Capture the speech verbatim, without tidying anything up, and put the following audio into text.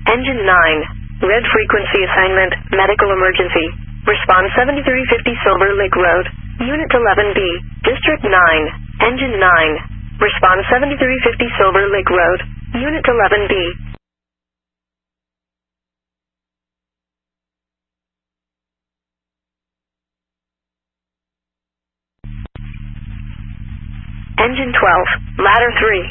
Engine nine. Red frequency assignment, medical emergency. Response seventy-three fifty Silver Lake Road. Unit eleven B. District nine. Engine nine. Response seventy-three fifty Silver Lake Road. Unit eleven B. Engine twelve. Ladder three.